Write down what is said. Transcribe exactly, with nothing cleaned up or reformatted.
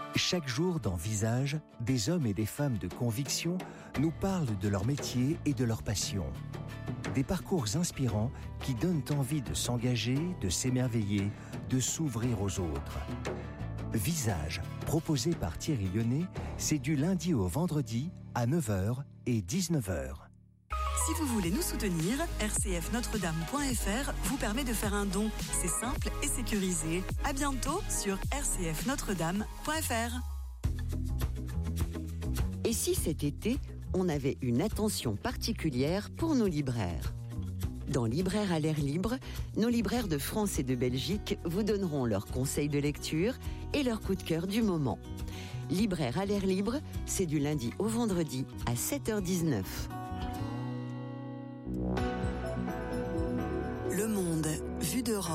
Chaque jour dans Visage, des hommes et des femmes de conviction nous parlent de leur métier et de leur passion. Des parcours inspirants qui donnent envie de s'engager, de s'émerveiller, de s'ouvrir aux autres. Visage, proposé par Thierry Lyonnais, c'est du lundi au vendredi à neuf heures et dix-neuf heures. Si vous voulez nous soutenir, r c f notre dame point f r vous permet de faire un don. C'est simple et sécurisé. À bientôt sur r c f notre dame point f r. Et si cet été, on avait une attention particulière pour nos libraires ? Dans Libraires à l'air libre, nos libraires de France et de Belgique vous donneront leurs conseils de lecture et leurs coups de cœur du moment. Libraires à l'air libre, c'est du lundi au vendredi à sept heures dix-neuf. Le monde vu d'Europe.